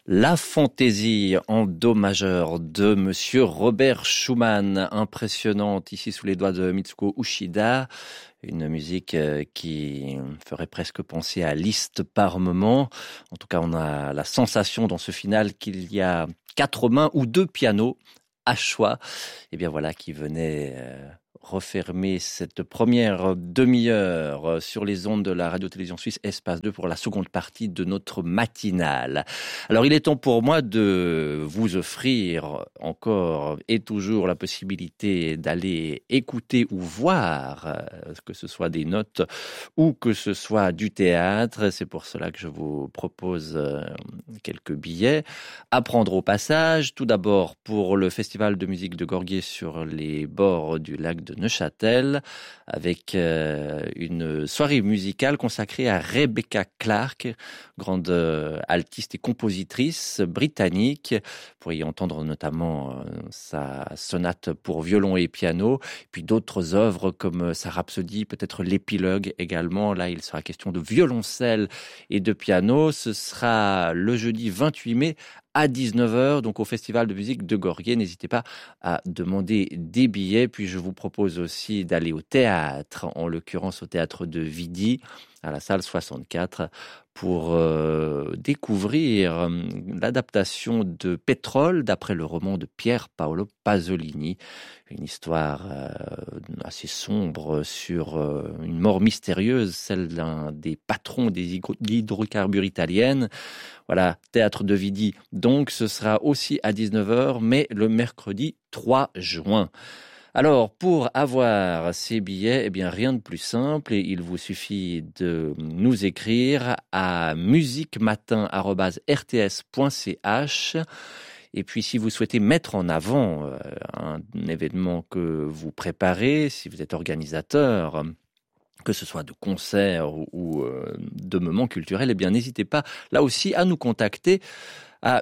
La fantaisie en do majeur de Monsieur Robert Schumann, impressionnante ici sous les doigts de Mitsuko Uchida, une musique qui ferait presque penser à Liszt par moment. En tout cas, on a la sensation dans ce final qu'il y a 4 mains ou 2 pianos à choix. Et bien voilà qui venait refermer cette première demi-heure sur les ondes de la radio-télévision suisse Espace 2 pour la seconde partie de notre matinale. Alors il est temps pour moi de vous offrir encore et toujours la possibilité d'aller écouter ou voir, que ce soit des notes ou que ce soit du théâtre. C'est pour cela que je vous propose quelques billets à prendre au passage. Tout d'abord pour le festival de musique de Gorguier sur les bords du lac de Neuchâtel, avec une soirée musicale consacrée à Rebecca Clark, grande altiste et compositrice britannique. Vous pourriez entendre notamment sa sonate pour violon et piano, puis d'autres œuvres comme sa rhapsodie, peut-être l'épilogue également. Là, il sera question de violoncelle et de piano. Ce sera le jeudi 28 mai à 19h, donc au Festival de musique de Gorguier. N'hésitez pas à demander des billets. Puis je vous propose aussi d'aller au théâtre, en l'occurrence au théâtre de Vidi, à la salle 64, pour découvrir l'adaptation de Pétrole, d'après le roman de Pier Paolo Pasolini. Une histoire assez sombre sur une mort mystérieuse, celle d'un des patrons des hydrocarbures italiennes. Voilà, théâtre de Vidi, donc ce sera aussi à 19h, mais le mercredi 3 juin. Alors, pour avoir ces billets, eh bien, rien de plus simple, et il vous suffit de nous écrire à musiquematin@rts.ch. Et puis, si vous souhaitez mettre en avant un événement que vous préparez, si vous êtes organisateur, que ce soit de concerts ou de moments culturels, eh bien, n'hésitez pas, là aussi, à nous contacter à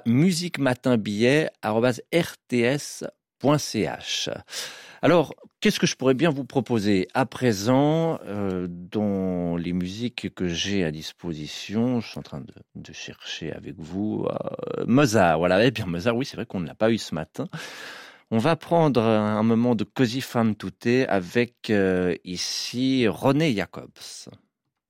musiquematinbillet@rts.ch. Alors, qu'est-ce que je pourrais bien vous proposer à présent dans les musiques que j'ai à disposition? Je suis en train de chercher avec vous Mozart. Voilà, eh bien Mozart, oui, c'est vrai qu'on ne l'a pas eu ce matin. On va prendre un moment de così fan tutte avec ici René Jacobs.